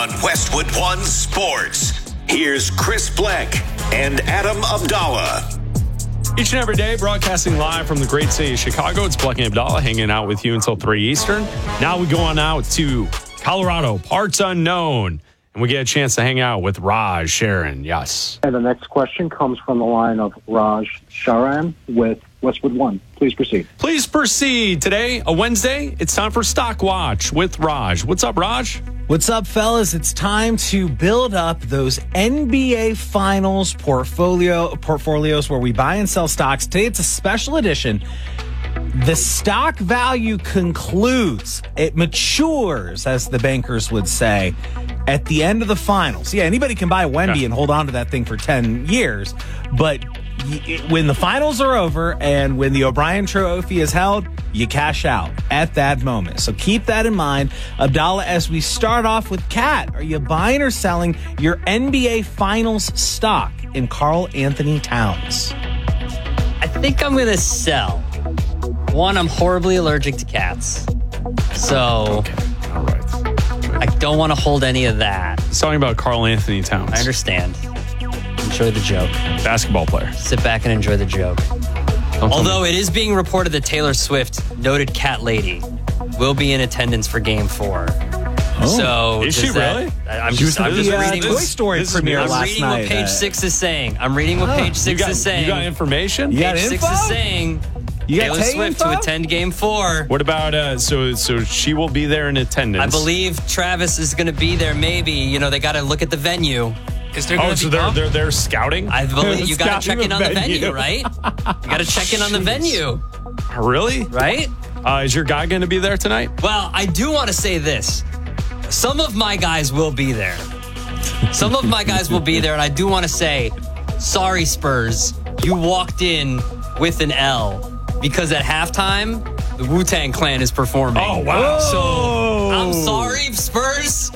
on Westwood One Sports. Here's Chris Bleck and Adam Abdallah. Each and every day, broadcasting live from the great city of Chicago. It's Bleck and Abdallah hanging out with you until 3 Eastern. Now we go on out to Colorado, parts unknown. And we get a chance to hang out with Raj Sharon. Yes. And the next question comes from the line of Raj Sharan with Westwood One. Please proceed. Please proceed. Today, a Wednesday, it's time for Stock Watch with Raj. What's up, Raj? What's up, fellas? It's time to build up those NBA Finals portfolios where we buy and sell stocks. Today, it's a special edition. The stock value concludes. It matures, as the bankers would say, at the end of the finals. Yeah, anybody can buy a Wemby and hold on to that thing for 10 years. But when the finals are over and when the O'Brien Trophy is held, you cash out at that moment. So keep that in mind. Abdallah, as we start off with Kat, are you buying or selling your NBA Finals stock in Karl Anthony Towns? I think I'm going to sell. One, I'm horribly allergic to cats. So All right. I don't want to hold any of that. He's talking about Karl Anthony Towns. I understand. Enjoy the joke. Basketball player. Sit back and enjoy the joke. Don't Although it is being reported that Taylor Swift, noted cat lady, will be in attendance for Game 4. So Is she really? I'm just reading Toy Story premiere I'm last reading night. what page 6 is saying. I'm reading what page 6 is saying. You got information? You got Page 6 info? is saying You got Taylor Tay Swift info? to attend Game 4. What about, so she will be there in attendance? I believe Travis is going to be there. Maybe, they got to look at the venue. Is there going to so be they're scouting? I believe you got to check Scouting in on the venue, venue. right? You got to check in on the venue, Really? right? Is your guy going to be there tonight? Well, I do want to say this. Some of my guys will be there. Some of my guys will be there, and I do want to say, sorry, Spurs. You walked in with an L because at halftime, the Wu-Tang Clan is performing. Oh, wow. So I'm sorry, Spurs.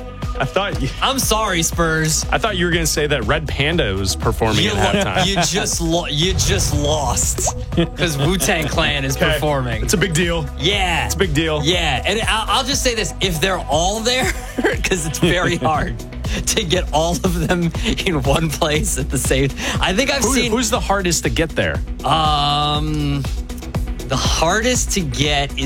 I'm sorry, Spurs. I thought you were going to say that Red Panda was performing at halftime. You just lost because Wu-Tang Clan is performing. It's a big deal. Yeah. It's a big deal. Yeah, and I'll just say this. If they're all there, because it's very hard to get all of them in one place at the same. I think I've seen. Who's the hardest to get there? The hardest to get is